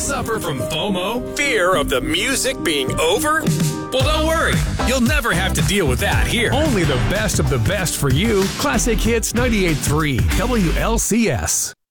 suffer from FOMO? Fear of the music being over? Well, don't worry. You'll never have to deal with that here. Only the best of the best for you. Classic Hits 98.3 WLCS.